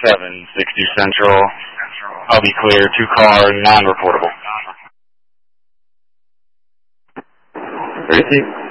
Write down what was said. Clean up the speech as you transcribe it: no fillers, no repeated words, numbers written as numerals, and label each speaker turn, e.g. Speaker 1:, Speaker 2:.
Speaker 1: 760 Central. I'll be clear. 2-car, non-reportable.
Speaker 2: 30.